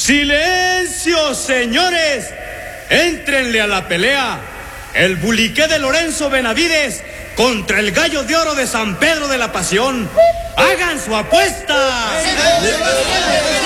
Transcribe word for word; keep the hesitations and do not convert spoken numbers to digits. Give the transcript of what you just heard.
¡Silencio, señores! ¡Éntrenle a la pelea! El buliqué de Lorenzo Benavides contra el gallo de oro de San Pedro de la Pasión. ¡Hagan su apuesta!